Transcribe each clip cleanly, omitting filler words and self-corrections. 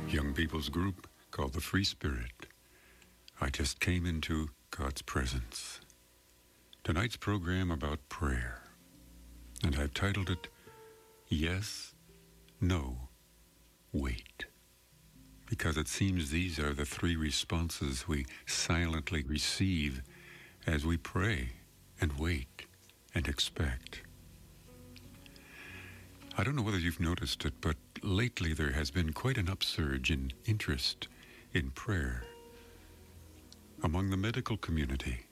young people's group called the Free Spirit. I just came into God's presence. Tonight's program about prayer, and I've titled it, Yes, No, Wait. Because it seems these are the three responses we silently receive as we pray and wait and expect. I don't know whether you've noticed it, but lately there has been quite an upsurge in interest in prayer among the medical community.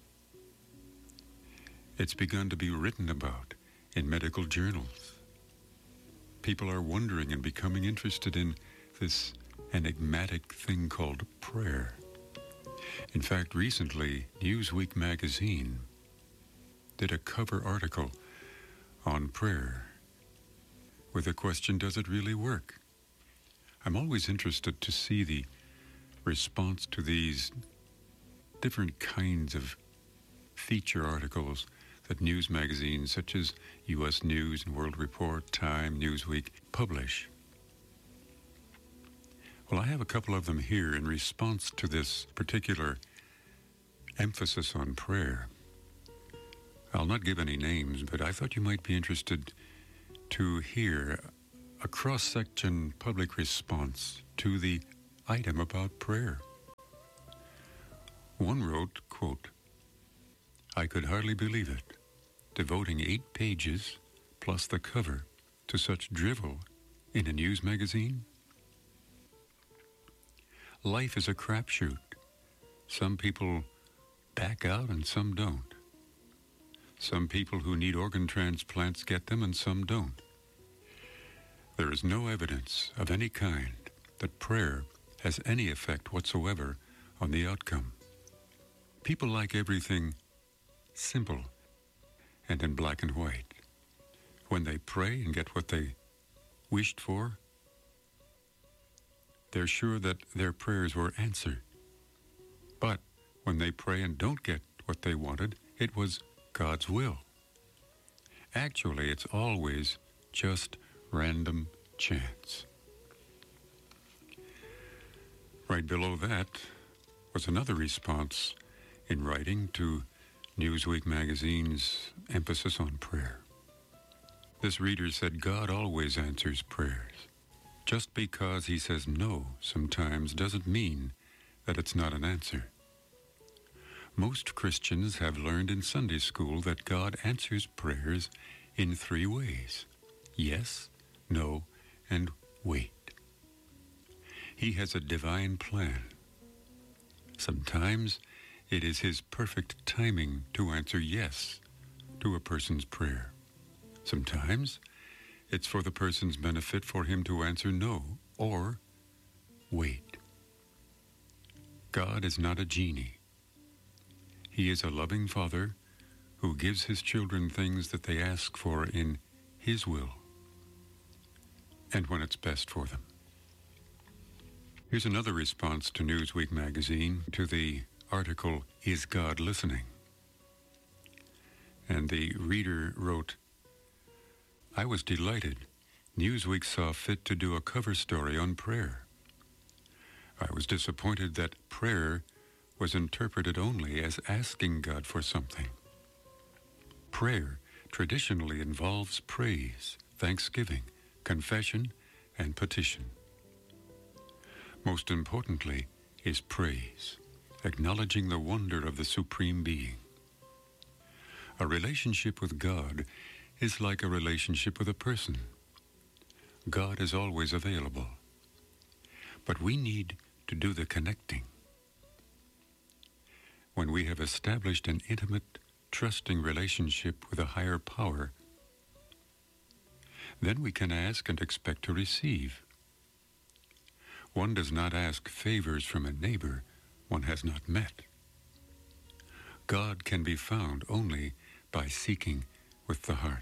It's begun to be written about in medical journals. People are wondering and becoming interested in this enigmatic thing called prayer. In fact, recently, Newsweek magazine did a cover article on prayer with the question, does it really work? I'm always interested to see the response to these different kinds of feature articles that news magazines such as U.S. News and World Report, Time, Newsweek publish. Well, I have a couple of them here in response to this particular emphasis on prayer. I'll not give any names, but I thought you might be interested to hear a cross-section public response to the item about prayer. One wrote, quote, I could hardly believe it, devoting 8 pages plus the cover to such drivel in a news magazine. Life is a crapshoot. Some people back out and some don't. Some people who need organ transplants get them and some don't. There is no evidence of any kind that prayer has any effect whatsoever on the outcome. People like everything simple and in black and white. When they pray and get what they wished for, they're sure that their prayers were answered. But when they pray and don't get what they wanted, it was God's will. Actually, it's always just random chance. Right below that was another response in writing to Newsweek magazine's emphasis on prayer. This reader said, God always answers prayers. Just because he says no sometimes doesn't mean that it's not an answer. Most Christians have learned in Sunday school that God answers prayers in 3 ways. Yes, no, and wait. He has a divine plan. Sometimes it is his perfect timing to answer yes to a person's prayer. Sometimes it's for the person's benefit for him to answer no or wait. God is not a genie. He is a loving Father who gives his children things that they ask for in his will and when it's best for them. Here's another response to Newsweek magazine to the article, Is God Listening? And the reader wrote, I was delighted Newsweek saw fit to do a cover story on prayer. I was disappointed that prayer was interpreted only as asking God for something. Prayer traditionally involves praise, thanksgiving, confession, and petition. Most importantly is praise, acknowledging the wonder of the Supreme Being. A relationship with God is like a relationship with a person. God is always available, but we need to do the connecting. When we have established an intimate, trusting relationship with a higher power, then we can ask and expect to receive. One does not ask favors from a neighbor one has not met. God can be found only by seeking with the heart.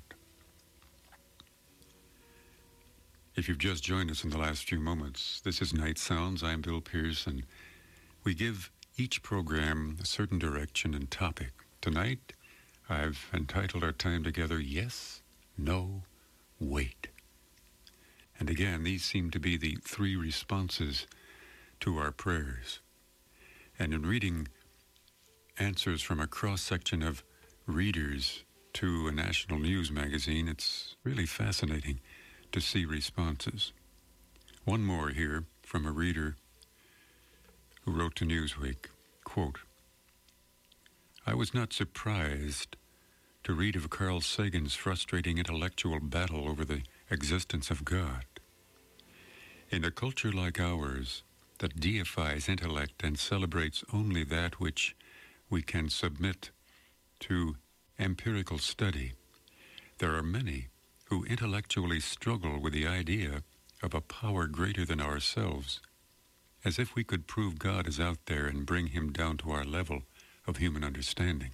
If you've just joined us in the last few moments, this is Night Sounds. I'm Bill Pierce, and we give each program a certain direction and topic. Tonight, I've entitled our time together, Yes, No, Wait. And again, these seem to be the 3 responses to our prayers. And in reading answers from a cross-section of readers to a national news magazine, it's really fascinating to see responses. One more here from a reader who wrote to Newsweek, quote, "I was not surprised to read of Carl Sagan's frustrating intellectual battle over the existence of God. In a culture like ours that deifies intellect and celebrates only that which we can submit to empirical study, there are many who intellectually struggle with the idea of a power greater than ourselves, as if we could prove God is out there and bring him down to our level of human understanding.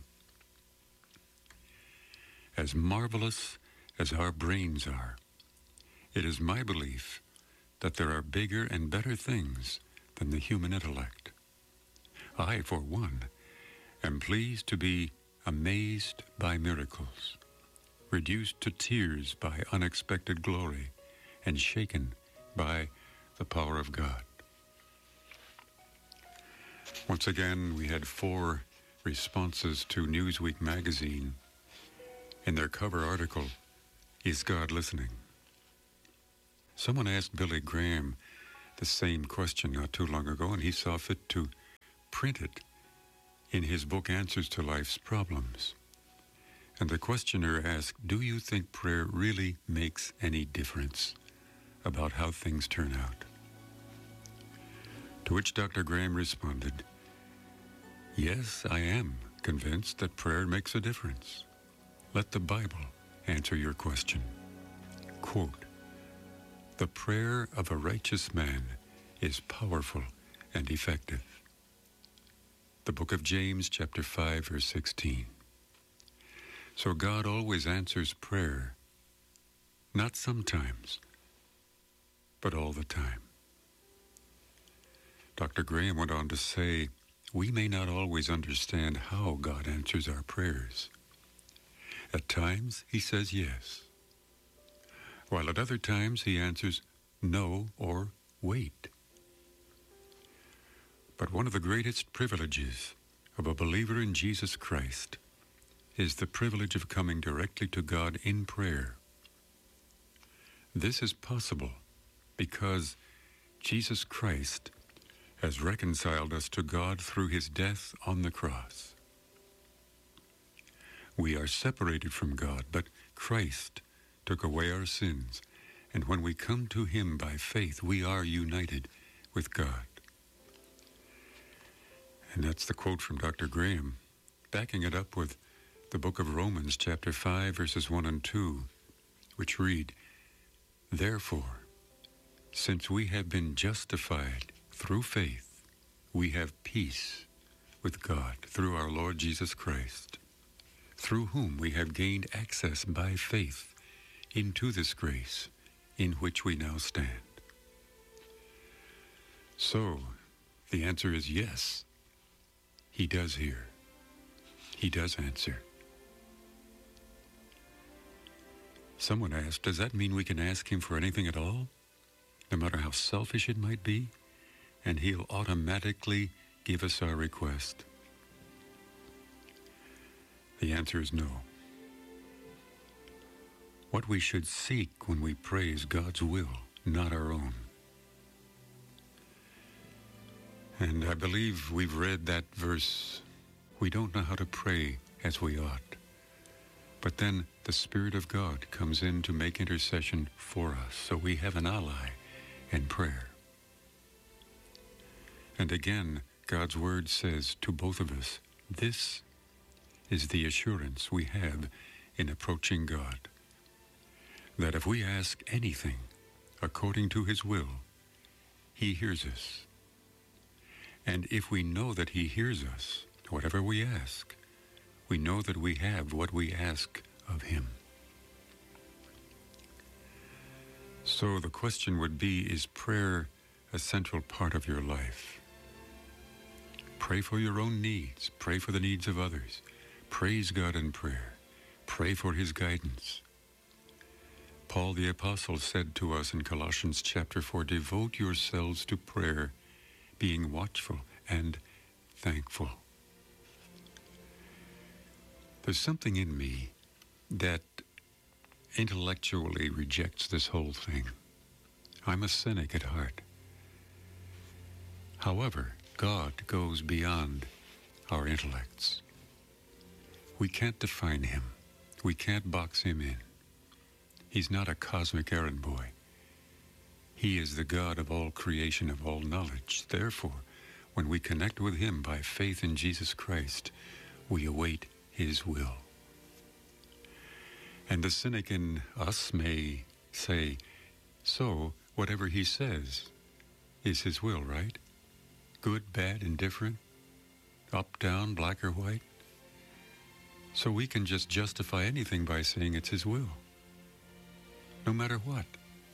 As marvelous as our brains are, it is my belief that there are bigger and better things than the human intellect. I, for one, am pleased to be amazed by miracles, reduced to tears by unexpected glory, and shaken by the power of God." Once again, we had 4 responses to Newsweek magazine in their cover article, "Is God Listening?" Someone asked Billy Graham the same question not too long ago, and he saw fit to print it in his book, Answers to Life's Problems. And the questioner asked, "Do you think prayer really makes any difference about how things turn out?" To which Dr. Graham responded, "Yes, I am convinced that prayer makes a difference. Let the Bible answer your question." Quote, "The prayer of a righteous man is powerful and effective." The book of James, chapter 5, verse 16. So God always answers prayer, not sometimes, but all the time. Dr. Graham went on to say, "We may not always understand how God answers our prayers. At times, he says yes, while at other times he answers no or wait. But one of the greatest privileges of a believer in Jesus Christ is the privilege of coming directly to God in prayer. This is possible because Jesus Christ has reconciled us to God through his death on the cross. We are separated from God, but Christ took away our sins, and when we come to him by faith, we are united with God." And that's the quote from Dr. Graham, backing it up with the book of Romans, chapter 5, verses 1 and 2, which read, "Therefore, since we have been justified through faith, we have peace with God through our Lord Jesus Christ, through whom we have gained access by faith into this grace in which we now stand." So, the answer is yes. He does hear. He does answer. Someone asked, does that mean we can ask him for anything at all, no matter how selfish it might be, and he'll automatically give us our request? The answer is no. What we should seek when we pray is God's will, not our own. And I believe we've read that verse. We don't know how to pray as we ought. But then the Spirit of God comes in to make intercession for us, so we have an ally in prayer. And again, God's Word says to both of us, this is the assurance we have in approaching God, that if we ask anything according to his will, he hears us. And if we know that he hears us, whatever we ask, we know that we have what we ask of him. So the question would be, is prayer a central part of your life? Pray for your own needs. Pray for the needs of others. Praise God in prayer. Pray for his guidance. Paul the Apostle said to us in Colossians chapter 4, devote yourselves to prayer, being watchful and thankful. There's something in me that intellectually rejects this whole thing. I'm a cynic at heart. However, God goes beyond our intellects. We can't define him. We can't box him in. He's not a cosmic errand boy. He is the God of all creation, of all knowledge. Therefore, when we connect with him by faith in Jesus Christ, we await his will. And the cynic in us may say, so whatever he says is his will, right? Good, bad, indifferent, up, down, black or white. So we can just justify anything by saying it's his will, no matter what.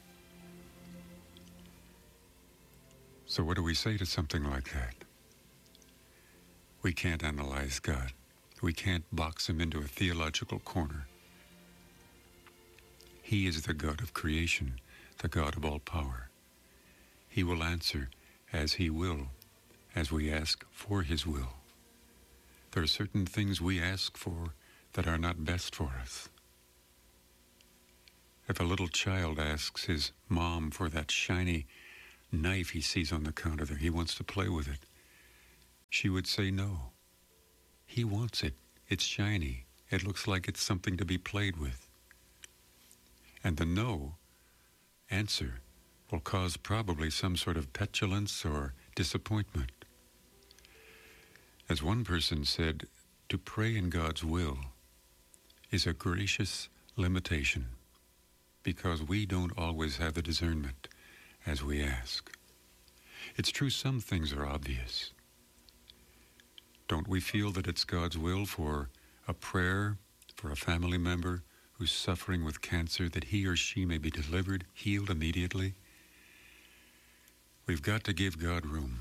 So what do we say to something like that? We can't analyze God. We can't box him into a theological corner. He is the God of creation, the God of all power. He will answer as he will, as we ask for his will. There are certain things we ask for that are not best for us. If a little child asks his mom for that shiny knife he sees on the counter there, he wants to play with it, she would say no. He wants it. It's shiny. It looks like it's something to be played with. And the no answer will cause probably some sort of petulance or disappointment. As one person said, to pray in God's will is a gracious limitation because we don't always have the discernment as we ask. It's true some things are obvious. Don't we feel that it's God's will for a prayer for a family member who's suffering with cancer, that he or she may be delivered, healed immediately? We've got to give God room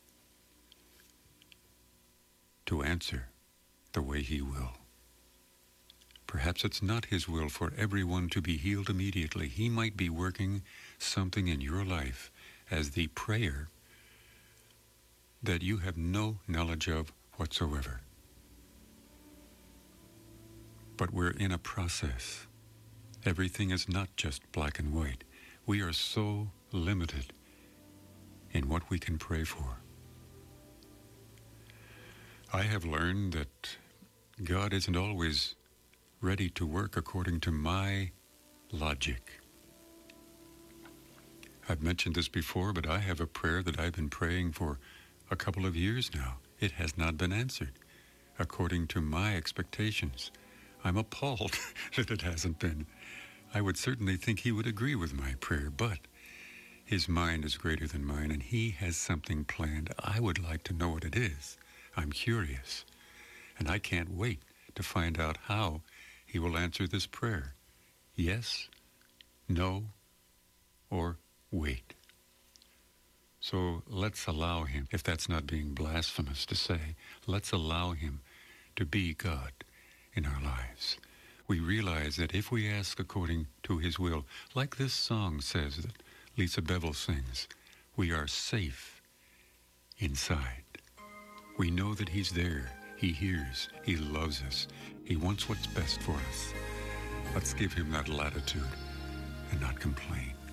to answer the way he will. Perhaps it's not his will for everyone to be healed immediately. He might be working something in your life as the prayer that you have no knowledge of whatsoever. But we're in a process. Everything is not just black and white. We are so limited in what we can pray for. I have learned that God isn't always ready to work according to my logic. I've mentioned this before, but I have a prayer that I've been praying for a couple of years now. It has not been answered according to my expectations. I'm appalled that it hasn't been. I would certainly think he would agree with my prayer, but his mind is greater than mine, and he has something planned. I would like to know what it is. I'm curious, and I can't wait to find out how he will answer this prayer. Yes, no, or wait. So let's allow him, if that's not being blasphemous to say, let's allow him to be God in our lives. We realize that if we ask according to his will, like this song says that Lisa Bevel sings, we are safe inside. We know that he's there. He hears. He loves us. He wants what's best for us. Let's give him that latitude and not complain.